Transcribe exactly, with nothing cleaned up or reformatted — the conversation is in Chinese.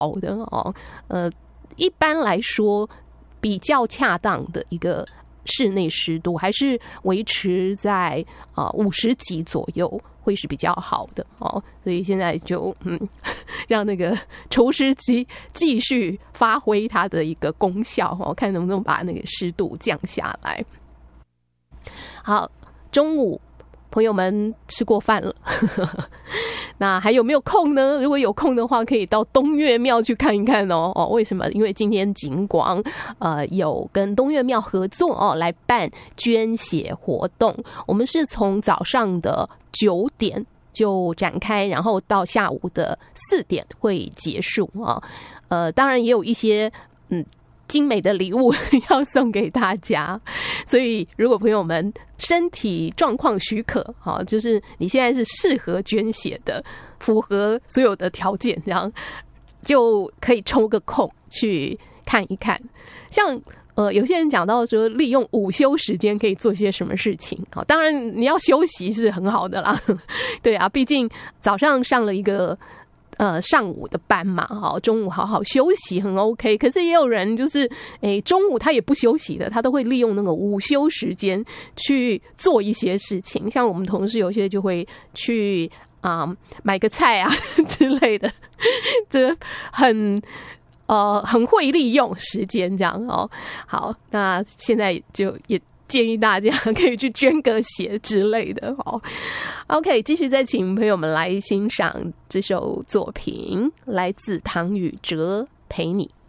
的哦。呃，一般来说，比较恰当的一个室内湿度还是维持在啊五十几左右，会是比较好的哦。所以现在就嗯，让那个除湿机继续发挥它的一个功效哦，看能不能把那个湿度降下来。好，中午朋友们吃过饭了那还有没有空呢？如果有空的话，可以到东岳庙去看一看哦。哦，为什么？因为今天景广呃有跟东岳庙合作哦，来办捐血活动。我们是从早上的九点就展开，然后到下午的四点会结束啊。呃，当然也有一些嗯。精美的礼物要送给大家，所以如果朋友们身体状况许可，就是你现在是适合捐血的，符合所有的条件，这样就可以抽个空去看一看。像呃，有些人讲到说，利用午休时间可以做些什么事情，当然你要休息是很好的啦，对啊，毕竟早上上了一个。呃，上午的班嘛，哈，中午好好休息很 OK。可是也有人就是，诶，中午他也不休息的，他都会利用那个午休时间去做一些事情。像我们同事有些就会去啊、呃、买个菜啊之类的，这很呃很会利用时间这样哦。好，那现在就也。建议大家可以去捐个血之类的哦。OK， 继续再请朋友们来欣赏这首作品，来自唐禹哲《陪你》。